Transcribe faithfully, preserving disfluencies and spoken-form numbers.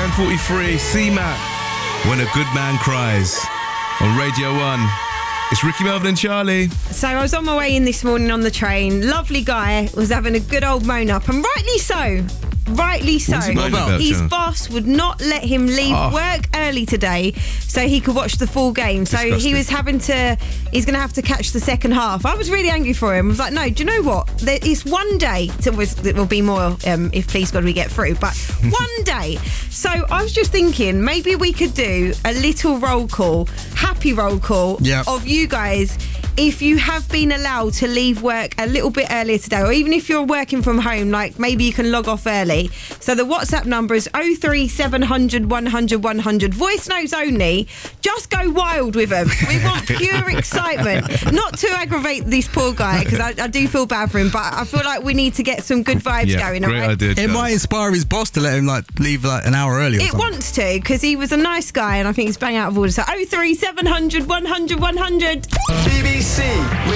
ten forty-three, C-Mac, When a Good Man Cries, on Radio one. It's Ricky, Melvin and Charlie. So I was on my way in this morning on the train. Lovely guy, was having a good old moan up, and rightly so. Rightly so. What's he moaning about, His Charlie? boss would not let him leave Oh. work early today so he could watch the full game. So Disgusting. he was having to, he's going to have to catch the second half. I was really angry for him. I was like, no, do you know what? There is one day, to, it will be more um, if please God we get through, but one day. So I was just thinking, maybe we could do a little roll call, happy roll call Yep. of you guys if you have been allowed to leave work a little bit earlier today, or even if you're working from home, like maybe you can log off early. So the WhatsApp number is oh three seven hundred one hundred one hundred. Voice notes only. Just go wild with them. We want pure excitement. Not to aggravate this poor guy, because I, I do feel bad for him, but I feel like we need to get some good vibes Yeah, going. great all right? idea, It Charlie. might inspire his boss to let him like leave like an hour early or It something. wants to, because he was a nice guy, and I think he's bang out of order. So oh three seven hundred one hundred one hundred. B B C with